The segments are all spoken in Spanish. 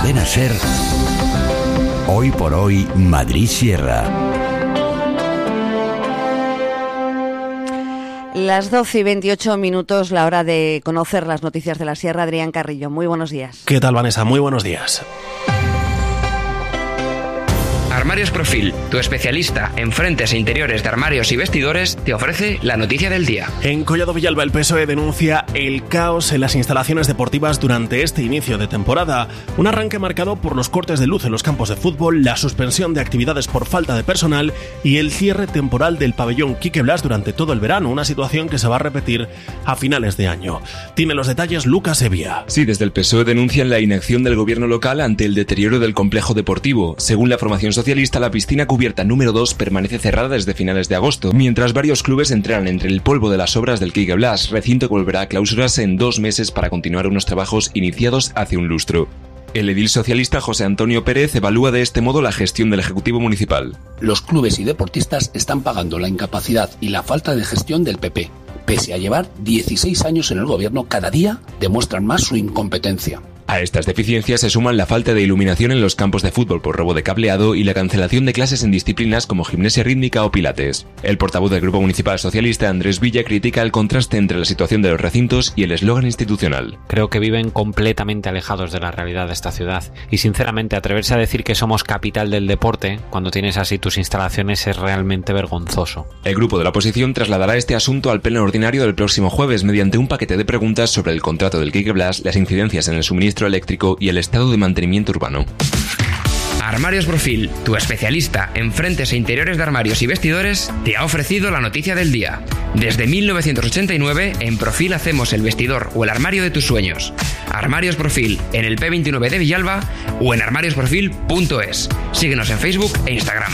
Cadena SER, Hoy por Hoy, Madrid Sierra. Las 12:28, la hora de conocer las noticias de la Sierra. Adrián Carrillo, muy buenos días. ¿Qué tal, Vanessa? Muy buenos días. Armarios Profil, tu especialista en frentes e interiores de armarios y vestidores, te ofrece la noticia del día. En Collado Villalba, el PSOE denuncia el caos en las instalaciones deportivas durante este inicio de temporada. Un arranque marcado por los cortes de luz en los campos de fútbol, la suspensión de actividades por falta de personal y el cierre temporal del pabellón Quique Blas durante todo el verano, una situación que se va a repetir a finales de año. Tiene los detalles Lucas Evia. Sí, desde el PSOE denuncian la inacción del gobierno local ante el deterioro del complejo deportivo. Según la formación socialista, la piscina cubierta número 2 permanece cerrada desde finales de agosto, mientras varios clubes entrenan entre el polvo de las obras del Quique Blas, recinto que volverá a clausurarse en 2 meses para continuar unos trabajos iniciados hace un lustro. El edil socialista José Antonio Pérez evalúa de este modo la gestión del Ejecutivo Municipal. Los clubes y deportistas están pagando la incapacidad y la falta de gestión del PP. Pese a llevar 16 años en el gobierno, cada día demuestran más su incompetencia. A estas deficiencias se suman la falta de iluminación en los campos de fútbol por robo de cableado y la cancelación de clases en disciplinas como gimnasia rítmica o pilates. El portavoz del Grupo Municipal Socialista, Andrés Villa, critica el contraste entre la situación de los recintos y el eslogan institucional. Creo que viven completamente alejados de la realidad de esta ciudad y, sinceramente, atreverse a decir que somos capital del deporte cuando tienes así tus instalaciones es realmente vergonzoso. El grupo de la oposición trasladará este asunto al pleno ordinario del próximo jueves mediante un paquete de preguntas sobre el contrato del Quique Blas, las incidencias en el suministro eléctrico y el estado de mantenimiento urbano. Armarios Profil, tu especialista en frentes e interiores de armarios y vestidores, te ha ofrecido la noticia del día. Desde 1989, en Profil hacemos el vestidor o el armario de tus sueños. Armarios Profil, en el P29 de Villalba o en armariosprofil.es. Síguenos en Facebook e Instagram.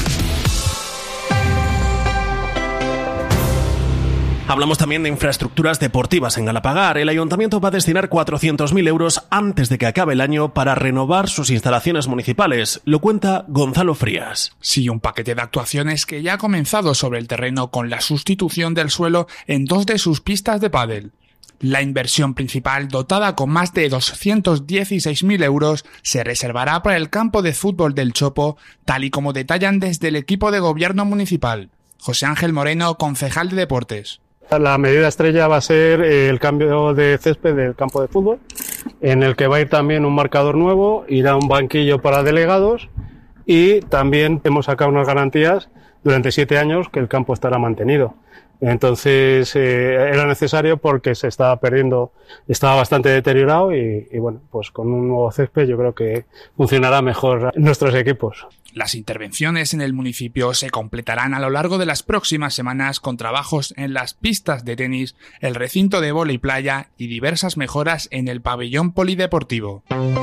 Hablamos también de infraestructuras deportivas en Galapagar. El ayuntamiento va a destinar 400.000 euros antes de que acabe el año para renovar sus instalaciones municipales. Lo cuenta Gonzalo Frías. Sí, un paquete de actuaciones que ya ha comenzado sobre el terreno con la sustitución del suelo en 2 de sus pistas de pádel. La inversión principal, dotada con más de 216.000 euros, se reservará para el campo de fútbol del Chopo, tal y como detallan desde el equipo de gobierno municipal. José Ángel Moreno, concejal de Deportes. La medida estrella va a ser el cambio de césped del campo de fútbol, en el que va a ir también un marcador nuevo, irá un banquillo para delegados y también hemos sacado unas garantías durante 7 años que el campo estará mantenido. Entonces era necesario porque se estaba perdiendo, estaba bastante deteriorado y bueno, pues con un nuevo césped yo creo que funcionará mejor nuestros equipos. Las intervenciones en el municipio se completarán a lo largo de las próximas semanas con trabajos en las pistas de tenis, el recinto de vóley playa y diversas mejoras en el pabellón polideportivo.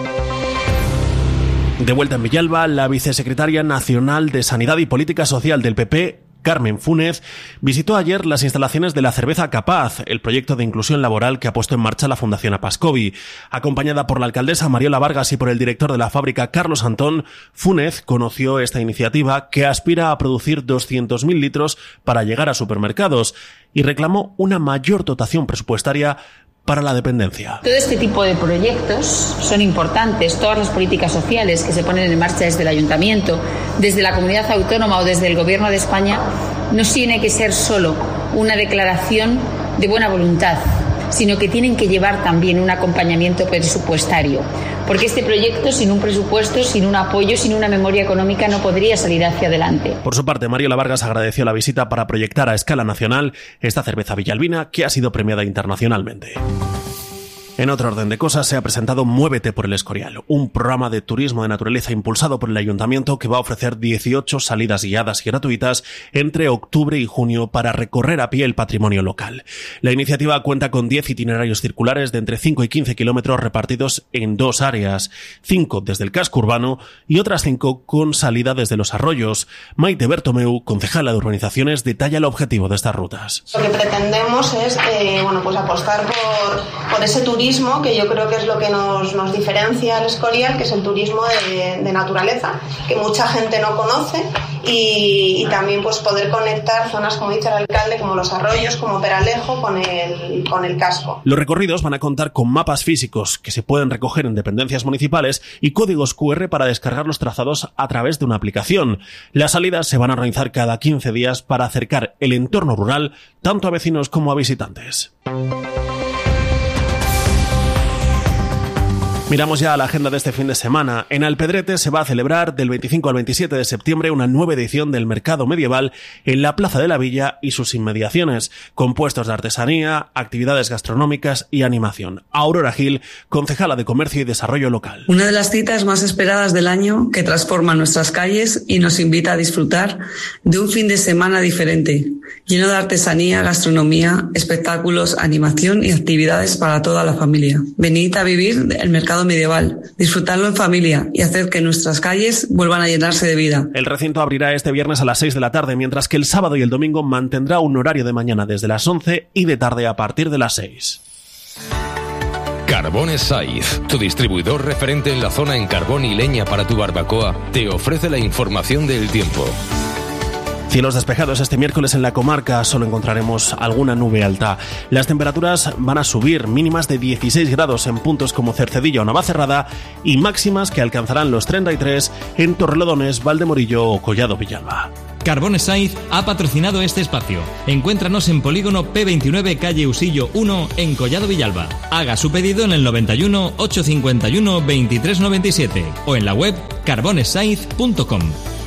De vuelta en Villalba, la vicesecretaria nacional de Sanidad y Política Social del PP, Carmen Fúnez, visitó ayer las instalaciones de la Cerveza Capaz, el proyecto de inclusión laboral que ha puesto en marcha la Fundación Apascovi. Acompañada por la alcaldesa Mariola Vargas y por el director de la fábrica, Carlos Antón, Fúnez conoció esta iniciativa que aspira a producir 200.000 litros para llegar a supermercados y reclamó una mayor dotación presupuestaria para la dependencia. Todo este tipo de proyectos son importantes, todas las políticas sociales que se ponen en marcha desde el ayuntamiento, desde la comunidad autónoma o desde el gobierno de España, no tiene que ser solo una declaración de buena voluntad, sino que tienen que llevar también un acompañamiento presupuestario. Porque este proyecto, sin un presupuesto, sin un apoyo, sin una memoria económica, no podría salir hacia adelante. Por su parte, Mariola Vargas agradeció la visita para proyectar a escala nacional esta cerveza villalbina que ha sido premiada internacionalmente. En otro orden de cosas, se ha presentado Muévete por el Escorial, un programa de turismo de naturaleza impulsado por el Ayuntamiento que va a ofrecer 18 salidas guiadas y gratuitas entre octubre y junio para recorrer a pie el patrimonio local. La iniciativa cuenta con 10 itinerarios circulares de entre 5 y 15 kilómetros repartidos en 2 áreas, 5 desde el casco urbano y otras 5 con salida desde los arroyos. Maite Bertomeu, concejala de urbanizaciones, detalla el objetivo de estas rutas. Lo que pretendemos es pues apostar por ese turismo turismo, que yo creo que es lo que nos diferencia al Escorial, que es el turismo de naturaleza, que mucha gente no conoce, y también pues poder conectar zonas, como dice el alcalde, como los arroyos, como Peralejo, con el casco. Los recorridos van a contar con mapas físicos que se pueden recoger en dependencias municipales y códigos QR para descargar los trazados a través de una aplicación. Las salidas se van a organizar cada 15 días para acercar el entorno rural tanto a vecinos como a visitantes. Miramos ya a la agenda de este fin de semana. En Alpedrete se va a celebrar del 25 al 27 de septiembre una nueva edición del Mercado Medieval en la Plaza de la Villa y sus inmediaciones, con puestos de artesanía, actividades gastronómicas y animación. Aurora Gil, concejala de Comercio y Desarrollo Local. Una de las citas más esperadas del año que transforma nuestras calles y nos invita a disfrutar de un fin de semana diferente, lleno de artesanía, gastronomía, espectáculos, animación y actividades para toda la familia. Venid a vivir el mercado medieval, disfrutarlo en familia y hacer que nuestras calles vuelvan a llenarse de vida. El recinto abrirá este viernes a las 6 de la tarde, mientras que el sábado y el domingo mantendrá un horario de mañana desde las 11 y de tarde a partir de las 6. Carbones Saiz, tu distribuidor referente en la zona en carbón y leña para tu barbacoa, te ofrece la información del tiempo. Cielos despejados este miércoles en la comarca, solo encontraremos alguna nube alta. Las temperaturas van a subir, mínimas de 16 grados en puntos como Cercedilla o Navacerrada y máximas que alcanzarán los 33 en Torrelodones, Valdemorillo o Collado Villalba. Carbones Saiz ha patrocinado este espacio. Encuéntranos en Polígono P29, calle Usillo 1, en Collado Villalba. Haga su pedido en el 91 851 2397 o en la web carbonessaiz.com.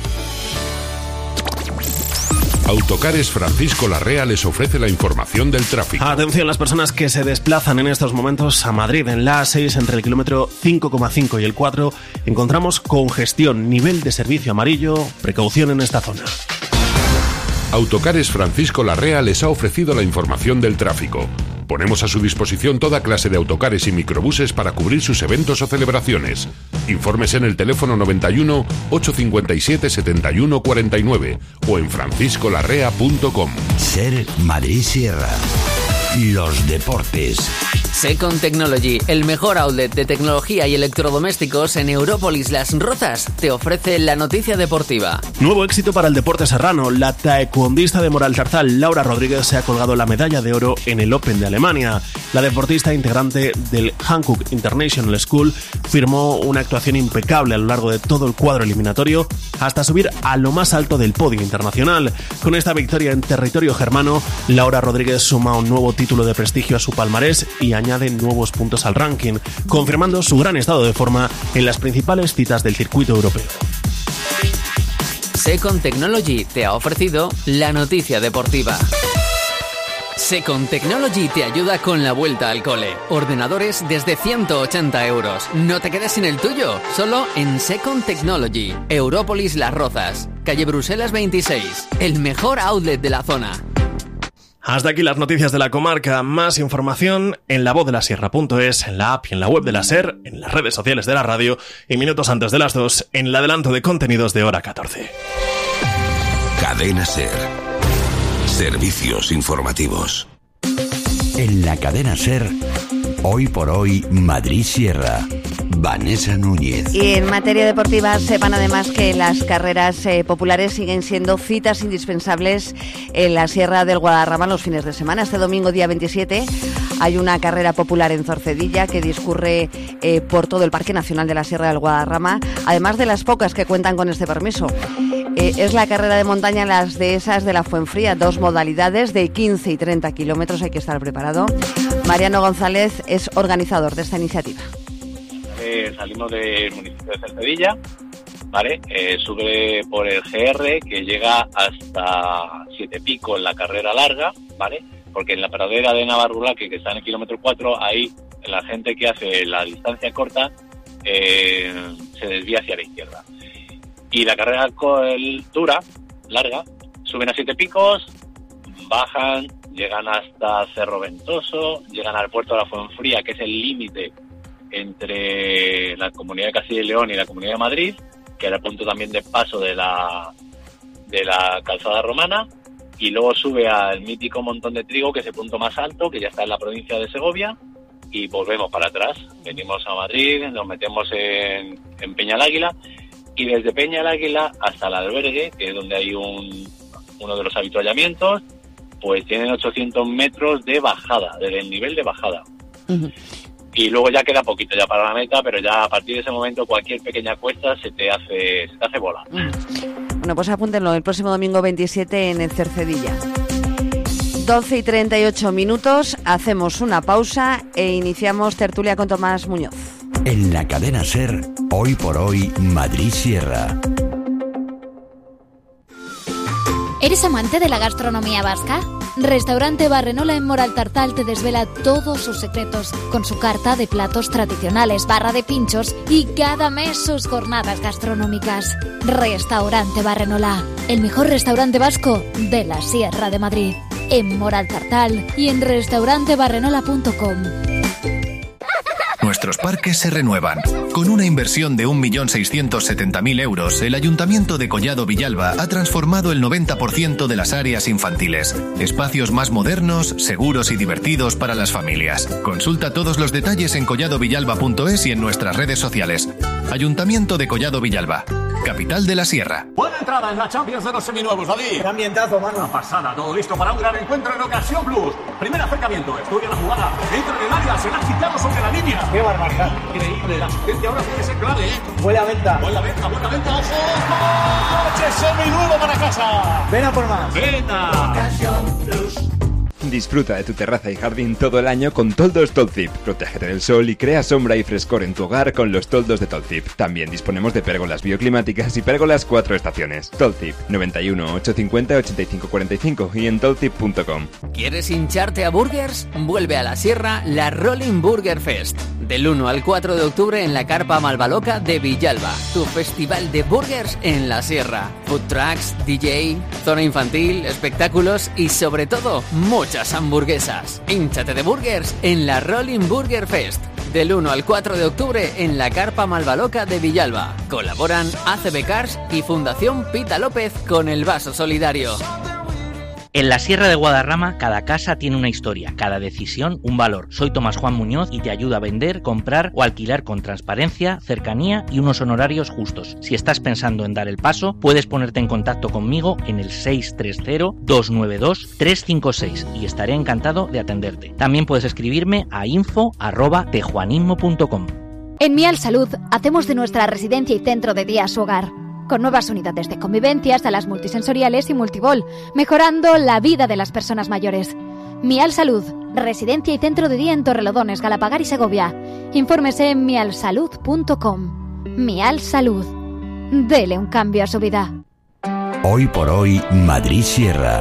Autocares Francisco Larrea les ofrece la información del tráfico. Atención, las personas que se desplazan en estos momentos a Madrid. En la A6, entre el kilómetro 5,5 y el 4, encontramos congestión, nivel de servicio amarillo, precaución en esta zona. Autocares Francisco Larrea les ha ofrecido la información del tráfico. Ponemos a su disposición toda clase de autocares y microbuses para cubrir sus eventos o celebraciones. Informes en el teléfono 91 857 71 49 o en franciscolarrea.com. Ser Madrid Sierra. Los deportes. Second Technology, el mejor outlet de tecnología y electrodomésticos en Európolis Las Rozas, te ofrece la noticia deportiva. Nuevo éxito para el deporte serrano. La taekwondista de Moralzarzal, Laura Rodríguez, se ha colgado la medalla de oro en el Open de Alemania. La deportista integrante del Hankook International School firmó una actuación impecable a lo largo de todo el cuadro eliminatorio hasta subir a lo más alto del podio internacional. Con esta victoria en territorio germano, Laura Rodríguez suma un nuevo título de prestigio a su palmarés y añade nuevos puntos al ranking, confirmando su gran estado de forma en las principales citas del circuito europeo. Second Technology te ha ofrecido la noticia deportiva. Second Technology te ayuda con la vuelta al cole. Ordenadores desde 180 euros. No te quedes sin el tuyo, solo en Second Technology. Európolis Las Rozas, calle Bruselas 26, el mejor outlet de la zona. Hasta aquí las noticias de la comarca. Más información en lavozdelasierra.es, en la app y en la web de la SER, en las redes sociales de la radio y minutos antes de las 2 en el adelanto de contenidos de hora 14. Cadena SER. Servicios informativos. En la cadena SER, hoy por hoy, Madrid Sierra. Vanessa Núñez. Y en materia deportiva sepan además que las carreras populares siguen siendo citas indispensables en la Sierra del Guadarrama los fines de semana. Este domingo, día 27, hay una carrera popular en Zorcedilla que discurre por todo el Parque Nacional de la Sierra del Guadarrama, además de las pocas que cuentan con este permiso. Es la carrera de montaña Las Dehesas de la Fuenfría, 2 modalidades de 15 y 30 kilómetros, hay que estar preparado. Mariano González es organizador de esta iniciativa. Salimos del municipio de Cercedilla, ¿vale? Sube por el GR que llega hasta Siete Pico en la carrera larga, ¿vale? Porque en la pradera de Navarrulaque, que está en el kilómetro 4, ahí la gente que hace la distancia corta se desvía hacia la izquierda. Y la carrera dura, larga, suben a Siete Picos, bajan, llegan hasta Cerro Ventoso, llegan al puerto de la Fuenfría, que es el límite entre la Comunidad de Castilla y León y la Comunidad de Madrid, que era el punto también de paso de la calzada romana, y luego sube al mítico Montón de Trigo, que es el punto más alto, que ya está en la provincia de Segovia, y volvemos para atrás. Venimos a Madrid, nos metemos en Peña del Águila, y desde Peña del Águila hasta el albergue, que es donde hay uno de los avituallamientos, pues tienen 800 metros de bajada, de desnivel de bajada. Uh-huh. Y luego ya queda poquito ya para la meta, pero ya a partir de ese momento cualquier pequeña cuesta se te hace bola. Bueno, pues apúntenlo, el próximo domingo 27 en el Cercedilla. 12:38, hacemos una pausa e iniciamos tertulia con Tomás Muñoz. En la cadena SER, Hoy por Hoy, Madrid Sierra. ¿Eres amante de la gastronomía vasca? Restaurante Barrenola en Moraltartal te desvela todos sus secretos, con su carta de platos tradicionales, barra de pinchos y cada mes sus jornadas gastronómicas. Restaurante Barrenola, el mejor restaurante vasco de la Sierra de Madrid. En Moraltartal y en restaurantebarrenola.com. Nuestros parques se renuevan. Con una inversión de 1.670.000 euros, el Ayuntamiento de Collado Villalba ha transformado el 90% de las áreas infantiles. Espacios más modernos, seguros y divertidos para las familias. Consulta todos los detalles en colladovillalba.es y en nuestras redes sociales. Ayuntamiento de Collado Villalba, capital de la Sierra. Buena entrada en la Champions de los seminuevos, David. ¡Qué ambientazo, mano! Una pasada, todo listo para un gran encuentro en Ocasión Plus. Primer acercamiento, estudia la jugada, entra en el área, será quitado sobre la línea. ¡Qué barbaridad! Increíble, la asistencia ahora tiene que ser clave, ¿eh? Buena venta. Buena venta, ¡ojo! ¡Coche seminuevo para casa! ¡Ven a por más! ¡Venga! Ocasión Plus. Disfruta de tu terraza y jardín todo el año con toldos Tolzip. Protégete del sol y crea sombra y frescor en tu hogar con los toldos de Tolzip. También disponemos de pérgolas bioclimáticas y pérgolas 4 estaciones. Tolzip, 91 850 85 45 y en tolzip.com. ¿Quieres hincharte a burgers? Vuelve a la Sierra la Rolling Burger Fest. Del 1 al 4 de octubre en la Carpa Malvaloca de Villalba. Tu festival de burgers en la Sierra. Food trucks, DJ, zona infantil, espectáculos y sobre todo muchas hamburguesas. Hínchate de burgers en la Rolling Burger Fest. Del 1 al 4 de octubre en la Carpa Malvaloca de Villalba. Colaboran ACB Cars y Fundación Pita López con el Vaso Solidario. En la Sierra de Guadarrama, cada casa tiene una historia, cada decisión un valor. Soy Tomás Juan Muñoz y te ayudo a vender, comprar o alquilar con transparencia, cercanía y unos honorarios justos. Si estás pensando en dar el paso, puedes ponerte en contacto conmigo en el 630-292-356 y estaré encantado de atenderte. También puedes escribirme a info@tejuanismo.com. En Mial Salud hacemos de nuestra residencia y centro de día su hogar, con nuevas unidades de convivencia, salas multisensoriales y multibol, mejorando la vida de las personas mayores. Mial Salud, residencia y centro de día en Torrelodones, Galapagar y Segovia. Infórmese en mialsalud.com. Mial Salud. Dele un cambio a su vida. Hoy por Hoy, Madrid Sierra.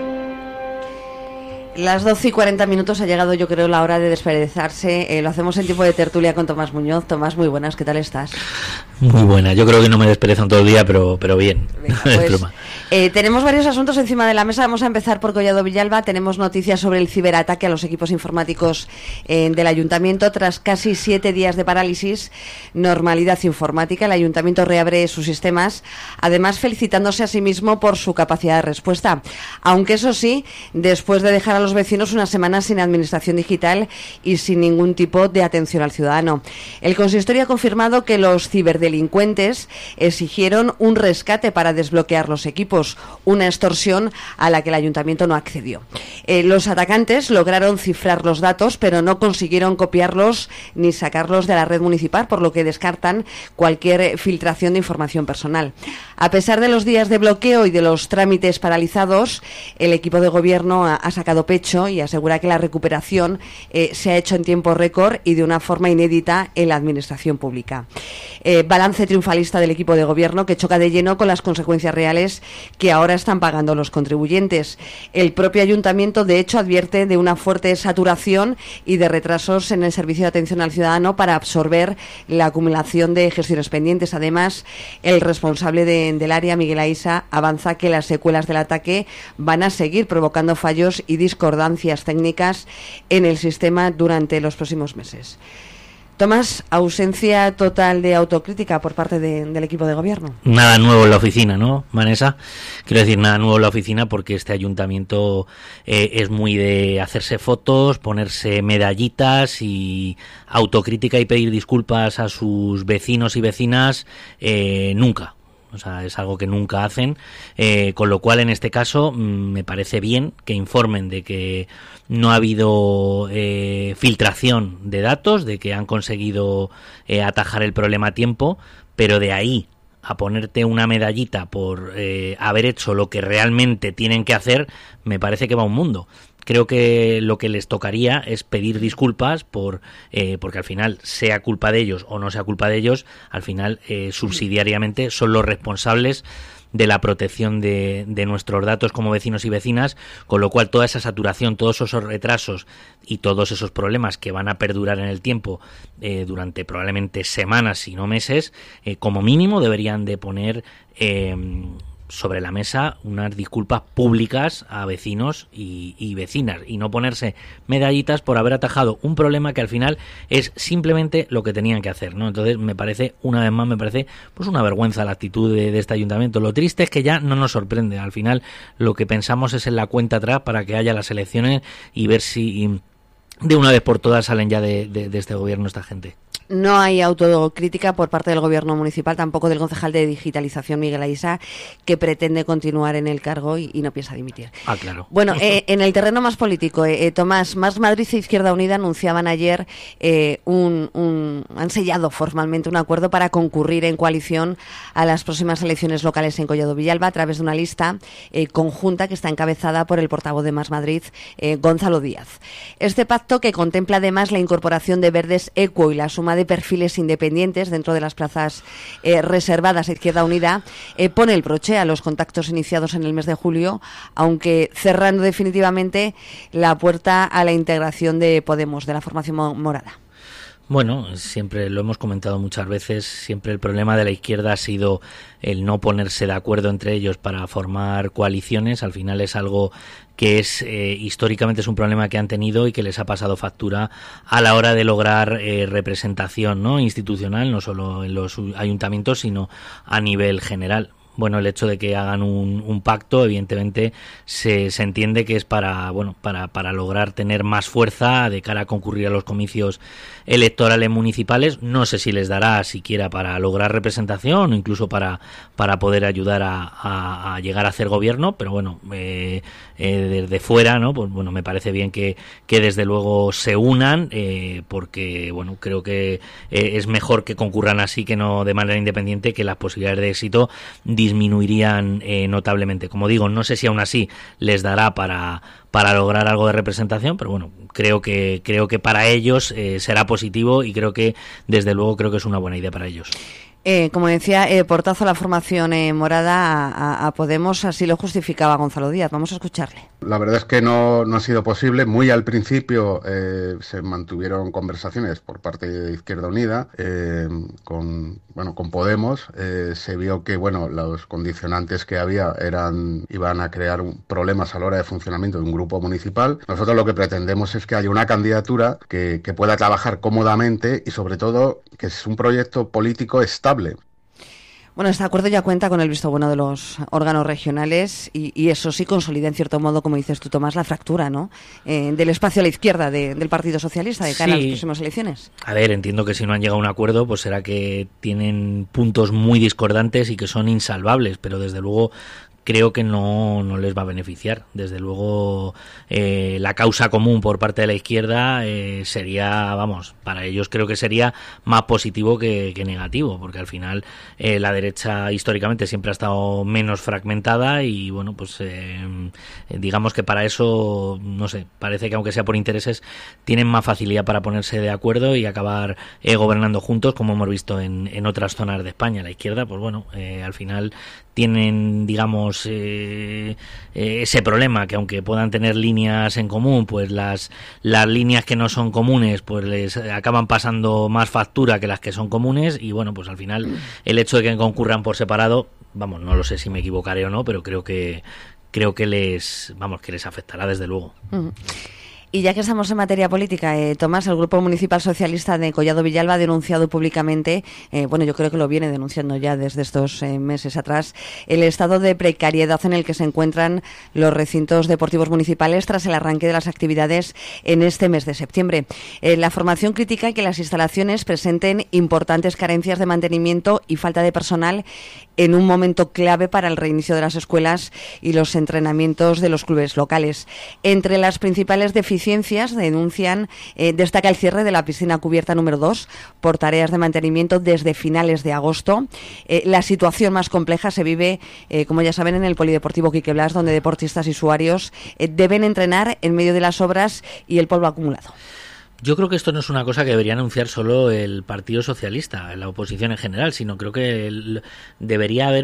Las 12:40 ha llegado, yo creo, la hora de desperezarse. Lo hacemos en tiempo de tertulia con Tomás Muñoz. Tomás, muy buenas, ¿qué tal estás? Muy buena, yo creo que no me desperezan todo el día, pero bien. Venga, pues, tenemos varios asuntos encima de la mesa. Vamos a empezar por Collado Villalba. Tenemos noticias sobre el ciberataque a los equipos informáticos del Ayuntamiento. Tras casi 7 días de parálisis, normalidad informática, el Ayuntamiento reabre sus sistemas, además felicitándose a sí mismo por su capacidad de respuesta. Aunque eso sí, después de dejar a los vecinos una semana sin administración digital y sin ningún tipo de atención al ciudadano. El consistorio ha confirmado que los ciberdelincuentes exigieron un rescate para desbloquear los equipos, una extorsión a la que el ayuntamiento no accedió. Los atacantes lograron cifrar los datos, pero no consiguieron copiarlos ni sacarlos de la red municipal, por lo que descartan cualquier filtración de información personal. A pesar de los días de bloqueo y de los trámites paralizados, el equipo de gobierno ha sacado pecho y asegura que la recuperación se ha hecho en tiempo récord y de una forma inédita en la administración pública. Balance triunfalista del equipo de gobierno que choca de lleno con las consecuencias reales que ahora están pagando los contribuyentes. El propio ayuntamiento, de hecho, advierte de una fuerte saturación y de retrasos en el servicio de atención al ciudadano para absorber la acumulación de gestiones pendientes. Además, el responsable del área, Miguel Aisa, avanza que las secuelas del ataque van a seguir provocando fallos y discordancias técnicas en el sistema durante los próximos meses. Tomás, ausencia total de autocrítica por parte del equipo de gobierno. Nada nuevo en la oficina, ¿no, Vanessa? Quiero decir, nada nuevo en la oficina porque este ayuntamiento es muy de hacerse fotos, ponerse medallitas y autocrítica y pedir disculpas a sus vecinos y vecinas, nunca. O sea, es algo que nunca hacen, con lo cual en este caso me parece bien que informen de que no ha habido filtración de datos, de que han conseguido atajar el problema a tiempo, pero de ahí a ponerte una medallita por haber hecho lo que realmente tienen que hacer, me parece que va un mundo. Creo que lo que les tocaría es pedir disculpas porque al final, sea culpa de ellos o no sea culpa de ellos, al final subsidiariamente son los responsables de la protección de nuestros datos como vecinos y vecinas, con lo cual toda esa saturación, todos esos retrasos y todos esos problemas que van a perdurar en el tiempo durante probablemente semanas, si no meses, como mínimo deberían de poner sobre la mesa unas disculpas públicas a vecinos y vecinas, y no ponerse medallitas por haber atajado un problema que al final es simplemente lo que tenían que hacer, ¿no? Entonces me parece, una vez más, pues una vergüenza la actitud de este ayuntamiento. Lo triste es que ya no nos sorprende. Al final lo que pensamos es en la cuenta atrás para que haya las elecciones y ver si de una vez por todas salen ya de este gobierno esta gente. No hay autocrítica por parte del gobierno municipal, tampoco del concejal de digitalización, Miguel Aisa, que pretende continuar en el cargo y no piensa dimitir. Ah, claro. Bueno, en el terreno más político, Tomás, Más Madrid e Izquierda Unida anunciaban ayer han sellado formalmente un acuerdo para concurrir en coalición a las próximas elecciones locales en Collado Villalba a través de una lista conjunta que está encabezada por el portavoz de Más Madrid, Gonzalo Díaz. Este pacto, que contempla además la incorporación de Verdes Equo y la suma de perfiles independientes dentro de las plazas reservadas a Izquierda Unida, pone el broche a los contactos iniciados en el mes de julio, aunque cerrando definitivamente la puerta a la integración de Podemos, de la formación morada. Bueno, siempre lo hemos comentado muchas veces, siempre el problema de la izquierda ha sido el no ponerse de acuerdo entre ellos para formar coaliciones. Al final es algo que es históricamente es un problema que han tenido y que les ha pasado factura a la hora de lograr representación, ¿no?, institucional, no solo en los ayuntamientos, sino a nivel general. Bueno, el hecho de que hagan un pacto, evidentemente, se entiende que es para lograr tener más fuerza de cara a concurrir a los comicios electorales municipales. No sé si les dará siquiera para lograr representación o incluso para poder ayudar a llegar a hacer gobierno, pero bueno, desde fuera, ¿no? Pues bueno, me parece bien que desde luego se unan, porque bueno, creo que es mejor que concurran así que no de manera independiente, que las posibilidades de éxito disminuirían notablemente. Como digo, no sé si aún así les dará para lograr algo de representación, pero bueno, creo que para ellos será positivo y creo que desde luego es una buena idea para ellos. Como decía, portazo a la formación morada a Podemos, así lo justificaba Gonzalo Díaz. Vamos a escucharle. La verdad es que no ha sido posible. Muy al principio se mantuvieron conversaciones por parte de Izquierda Unida con Podemos. Se vio que los condicionantes que había iban a crear problemas a la hora de funcionamiento de un grupo municipal. Nosotros lo que pretendemos es que haya una candidatura que pueda trabajar cómodamente y sobre todo que es un proyecto político estable. Bueno, este acuerdo ya cuenta con el visto bueno de los órganos regionales y eso sí consolida en cierto modo, como dices tú, Tomás, la fractura, ¿no?, del espacio a la izquierda del Partido Socialista de cara a las próximas elecciones. A ver, entiendo que si no han llegado a un acuerdo, pues será que tienen puntos muy discordantes y que son insalvables, pero desde luego creo que no les va a beneficiar. Desde luego la causa común por parte de la izquierda sería, para ellos creo que sería más positivo que negativo, porque al final la derecha históricamente siempre ha estado menos fragmentada y bueno, pues digamos que para eso, no sé, parece que aunque sea por intereses tienen más facilidad para ponerse de acuerdo y acabar gobernando juntos, como hemos visto en otras zonas de España. La izquierda, pues bueno, al final tienen, digamos, ese problema, que aunque puedan tener líneas en común, pues las líneas que no son comunes pues les acaban pasando más factura que las que son comunes y bueno, pues al final el hecho de que concurran por separado, no lo sé si me equivocaré o no, pero creo que les afectará desde luego. Y ya que estamos en materia política, Tomás, el Grupo Municipal Socialista de Collado Villalba ha denunciado públicamente, yo creo que lo viene denunciando ya desde estos meses atrás, el estado de precariedad en el que se encuentran los recintos deportivos municipales tras el arranque de las actividades en este mes de septiembre. La formación critica que las instalaciones presenten importantes carencias de mantenimiento y falta de personal en un momento clave para el reinicio de las escuelas y los entrenamientos de los clubes locales. Entre las principales deficiencias destaca el cierre de la piscina cubierta número 2 por tareas de mantenimiento desde finales de agosto. La situación más compleja se vive, como ya saben, en el Polideportivo Quique Blas, donde deportistas y usuarios deben entrenar en medio de las obras y el polvo acumulado. Yo creo que esto no es una cosa que debería anunciar solo el Partido Socialista, la oposición en general, sino creo que debería haber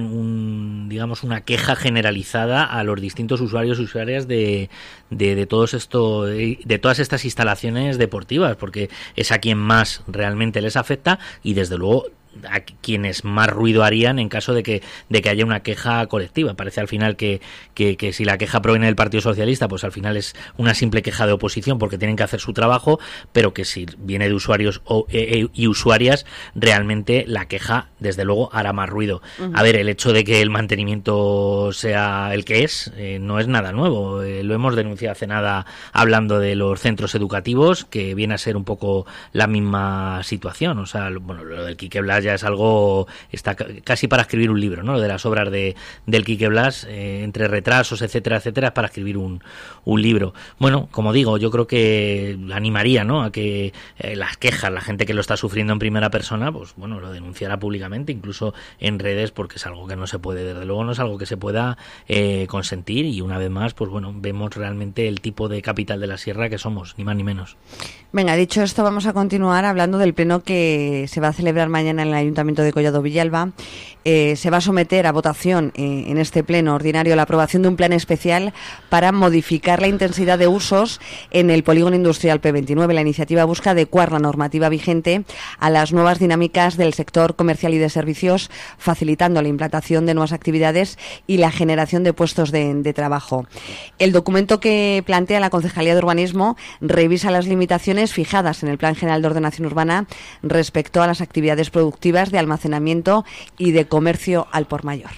una queja generalizada a los distintos usuarios y usuarias de todas estas instalaciones deportivas, porque es a quien más realmente les afecta y desde luego a quienes más ruido harían en caso de que haya una queja colectiva. Parece al final que si la queja proviene del Partido Socialista, pues al final es una simple queja de oposición porque tienen que hacer su trabajo, pero que si viene de usuarios y usuarias, realmente la queja desde luego hará más ruido. Uh-huh. A ver, el hecho de que el mantenimiento sea el que es, no es nada nuevo. Lo hemos denunciado hace nada hablando de los centros educativos, que viene a ser un poco la misma situación. O sea, lo del Quique Blas ya es algo, está casi para escribir un libro, ¿no? Lo de las obras del Quique Blas, entre retrasos, etcétera, etcétera, es para escribir un libro. Bueno, como digo, yo creo que animaría, ¿no?, a que las quejas, la gente que lo está sufriendo en primera persona, pues bueno, lo denunciara públicamente, incluso en redes, porque es algo que no se puede, desde luego no es algo que se pueda consentir, y una vez más, pues bueno, vemos realmente el tipo de capital de la sierra que somos, ni más ni menos. Venga, dicho esto, vamos a continuar hablando del pleno que se va a celebrar mañana en el Ayuntamiento de Collado Villalba. Se va a someter a votación en este pleno ordinario la aprobación de un plan especial para modificar la intensidad de usos en el polígono industrial P29. La iniciativa busca adecuar la normativa vigente a las nuevas dinámicas del sector comercial y de servicios, facilitando la implantación de nuevas actividades y la generación de puestos de trabajo. El documento que plantea la Concejalía de Urbanismo revisa las limitaciones fijadas en el Plan General de Ordenación Urbana respecto a las actividades productivas de almacenamiento y de comercio al por mayor.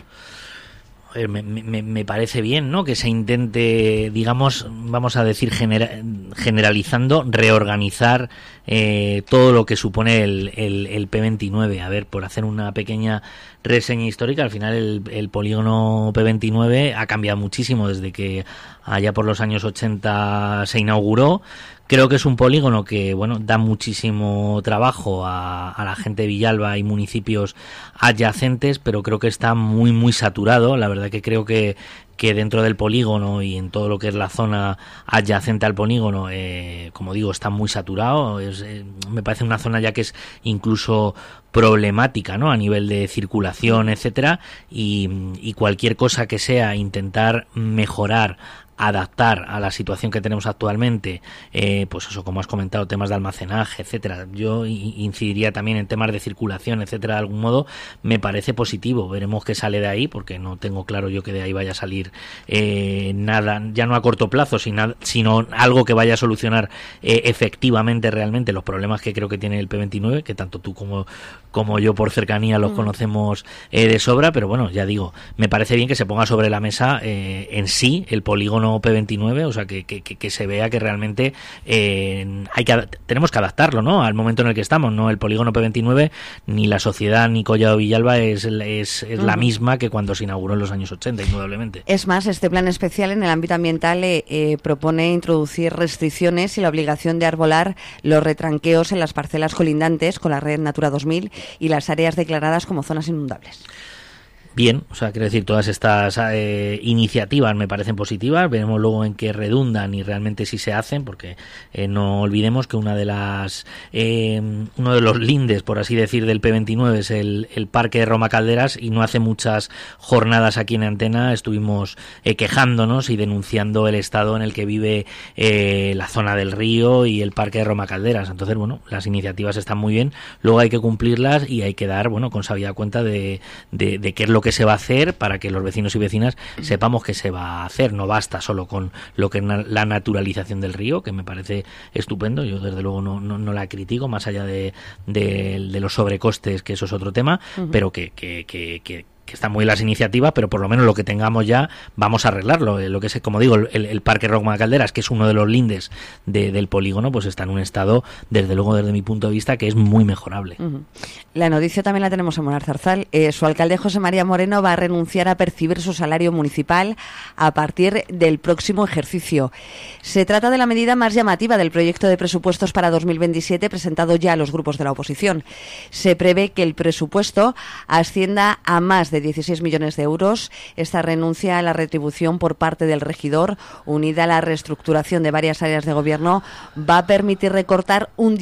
Me parece bien, ¿no?, que se intente, digamos, vamos a decir generalizando, reorganizar todo lo que supone el P29. A ver, por hacer una pequeña reseña histórica, al final el polígono P29 ha cambiado muchísimo desde que allá por los años 80 se inauguró. Creo que es un polígono que, bueno, da muchísimo trabajo a la gente de Villalba y municipios adyacentes, pero creo que está muy, muy saturado. La verdad que creo que dentro del polígono y en todo lo que es la zona adyacente al polígono, como digo, está muy saturado. Me parece una zona ya que es incluso problemática, ¿no?, a nivel de circulación, etcétera, y cualquier cosa que sea intentar mejorar, adaptar a la situación que tenemos actualmente, pues eso, como has comentado, temas de almacenaje, etcétera. Yo incidiría también en temas de circulación, etcétera, de algún modo. Me parece positivo. Veremos qué sale de ahí, porque no tengo claro yo que de ahí vaya a salir nada, ya no a corto plazo, sino algo que vaya a solucionar efectivamente, realmente, los problemas que creo que tiene el P29, que tanto tú como yo por cercanía los conocemos de sobra. Pero bueno, ya digo, me parece bien que se ponga sobre la mesa en sí el polígono P29, o sea, que se vea que realmente tenemos que adaptarlo, ¿no?, al momento en el que estamos, ¿no? El polígono P29, ni la sociedad ni Collado Villalba es la misma que cuando se inauguró en los años 80, indudablemente. Es más, este plan especial en el ámbito ambiental propone introducir restricciones y la obligación de arbolar los retranqueos en las parcelas colindantes con la red Natura 2000 y las áreas declaradas como zonas inundables. Bien, o sea, quiero decir, todas estas iniciativas me parecen positivas. Veremos luego en qué redundan y realmente si se hacen, porque no olvidemos que uno de los lindes, por así decir, del P29 es el Parque de Roma Calderas, y no hace muchas jornadas aquí en Antena estuvimos quejándonos y denunciando el estado en el que vive la zona del río y el Parque de Roma Calderas. Entonces, bueno, las iniciativas están muy bien, luego hay que cumplirlas y hay que dar, bueno, con sabida cuenta de qué es lo que se va a hacer para que los vecinos y vecinas sepamos qué se va a hacer. No basta solo con lo que es la naturalización del río, que me parece estupendo. Yo desde luego no la critico, más allá de los sobrecostes, que eso es otro tema, pero que están muy las iniciativas, pero por lo menos lo que tengamos ya vamos a arreglarlo. Lo que es, como digo, el Parque Rocma Calderas, que es uno de los lindes del polígono, pues está en un estado, desde luego, desde mi punto de vista, que es muy mejorable. La noticia también la tenemos en Monarzarzal. Su alcalde José María Moreno va a renunciar a percibir su salario municipal a partir del próximo ejercicio. Se trata de la medida más llamativa del proyecto de presupuestos para 2027 presentado ya a los grupos de la oposición. Se prevé que el presupuesto ascienda a más de 16 millones de euros. Esta renuncia a la retribución por parte del regidor, unida a la reestructuración de varias áreas de gobierno, va a permitir recortar un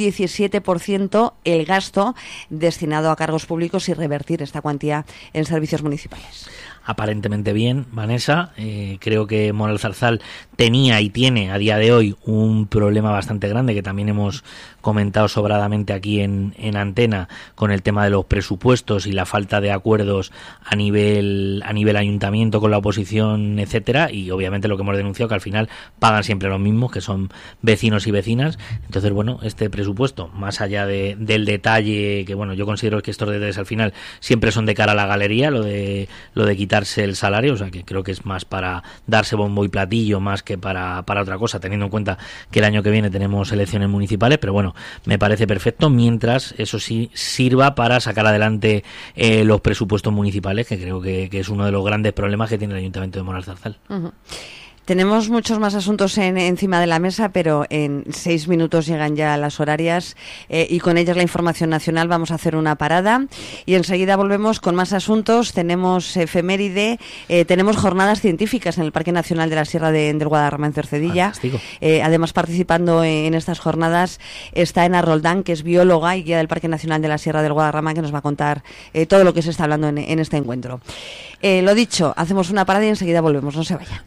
17% el gasto destinado a cargos públicos y revertir esta cuantía en servicios municipales. Aparentemente bien, Vanessa. Creo que Monarzarzal tenía y tiene a día de hoy un problema bastante grande, que también hemos comentado sobradamente aquí en antena, con el tema de los presupuestos y la falta de acuerdos a nivel ayuntamiento con la oposición, etcétera, y obviamente lo que hemos denunciado, que al final pagan siempre los mismos, que son vecinos y vecinas. Entonces, bueno, este presupuesto, más allá del detalle, que bueno, yo considero que estos detalles al final siempre son de cara a la galería, lo de quitarse el salario, o sea que creo que es más para darse bombo y platillo más que para otra cosa, teniendo en cuenta que el año que viene tenemos elecciones municipales, pero bueno, me parece perfecto, mientras eso sí sirva para sacar adelante los presupuestos municipales, que creo que es uno de los grandes problemas que tiene el Ayuntamiento de Monarzarzal. Tenemos muchos más asuntos encima de la mesa, pero en 6 minutos llegan ya las horarias y con ellas la información nacional. Vamos a hacer una parada y enseguida volvemos con más asuntos. Tenemos efeméride, tenemos jornadas científicas en el Parque Nacional de la Sierra del Guadarrama en Cercedilla. Además, participando en estas jornadas está Ena Roldán, que es bióloga y guía del Parque Nacional de la Sierra del Guadarrama, que nos va a contar todo lo que se está hablando en este encuentro. Lo dicho, hacemos una parada y enseguida volvemos. No se vaya.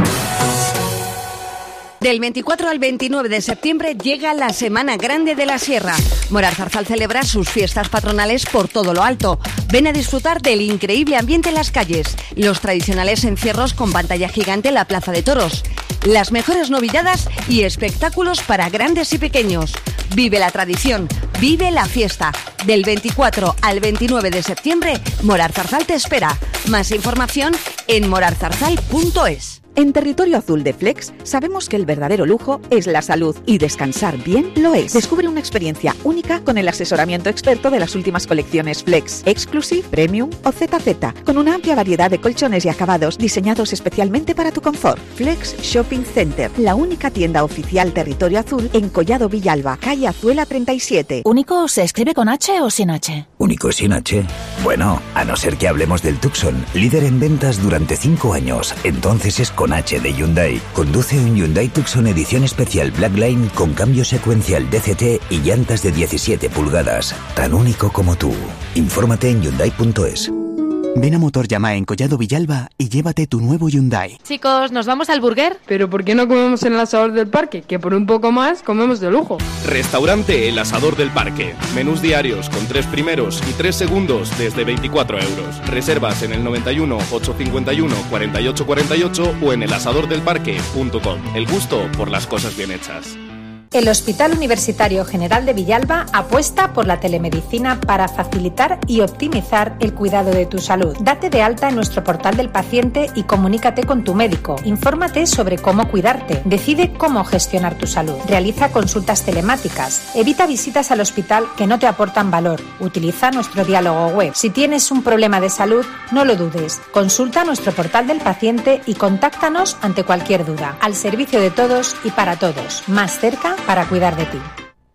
Del 24 al 29 de septiembre llega la Semana Grande de la Sierra. Monarzarzal celebra sus fiestas patronales por todo lo alto. Ven a disfrutar del increíble ambiente en las calles, los tradicionales encierros con pantalla gigante en la Plaza de Toros, las mejores novilladas y espectáculos para grandes y pequeños. Vive la tradición, vive la fiesta. Del 24 al 29 de septiembre, Monarzarzal te espera. Más información en monarzarzal.es. En Territorio Azul de Flex sabemos que el verdadero lujo es la salud y descansar bien lo es. Descubre una experiencia única con el asesoramiento experto de las últimas colecciones Flex, Exclusive, Premium o ZZ, con una amplia variedad de colchones y acabados diseñados especialmente para tu confort. Flex Shopping Center, la única tienda oficial Territorio Azul en Collado Villalba, calle Azuela 37. ¿Único se escribe con H o sin H? ¿Único sin H? Bueno, a no ser que hablemos del Tucson, líder en ventas durante 5 años. Entonces es con H de Hyundai. Conduce un Hyundai Tucson edición especial Blackline con cambio secuencial DCT y llantas de 17 pulgadas. Tan único como tú. Infórmate en Hyundai.es. Ven a Motor Yamaha en Collado Villalba y llévate tu nuevo Hyundai. Chicos, ¿nos vamos al burger? ¿Pero por qué no comemos en el asador del parque? Que por un poco más comemos de lujo. Restaurante El Asador del Parque. Menús diarios con 3 primeros y 3 segundos desde 24 euros. Reservas en el 91 851 48 48 o en elasadordelparque.com. El gusto por las cosas bien hechas. El Hospital Universitario General de Villalba apuesta por la telemedicina para facilitar y optimizar el cuidado de tu salud. Date de alta en nuestro portal del paciente y comunícate con tu médico. Infórmate sobre cómo cuidarte. Decide cómo gestionar tu salud. Realiza consultas telemáticas. Evita visitas al hospital que no te aportan valor. Utiliza nuestro diálogo web. Si tienes un problema de salud, no lo dudes. Consulta nuestro portal del paciente y contáctanos ante cualquier duda. Al servicio de todos y para todos. Más cerca para cuidar de ti.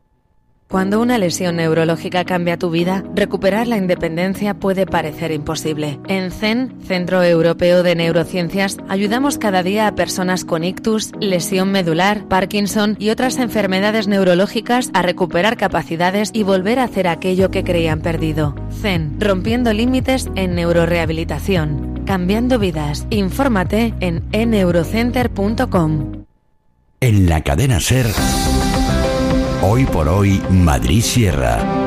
Cuando una lesión neurológica cambia tu vida, recuperar la independencia puede parecer imposible. En CEN, Centro Europeo de Neurociencias, ayudamos cada día a personas con ictus, lesión medular, Parkinson y otras enfermedades neurológicas a recuperar capacidades y volver a hacer aquello que creían perdido. CEN, rompiendo límites en neurorehabilitación. Cambiando vidas. Infórmate en eneurocenter.com. En la cadena SER, hoy por hoy, Madrid Sierra.